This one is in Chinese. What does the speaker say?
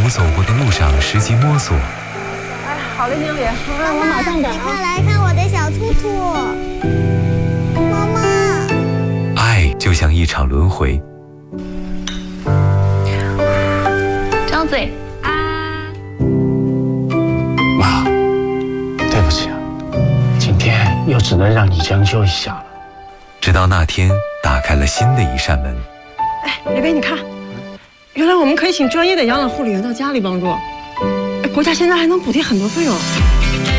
母走过的路上实际摸索。 哎，好嘞，经理，我马上赶。 你快来看我的小兔兔，妈妈。 爱就像一场轮回。 张嘴啊！ 妈，对不起啊，今天又只能让你将就一下了。 直到那天打开了新的一扇门。 哎，李薇，你看，原来我们可以请专业的养老护理员到家里帮助。国家现在还能补贴很多费用。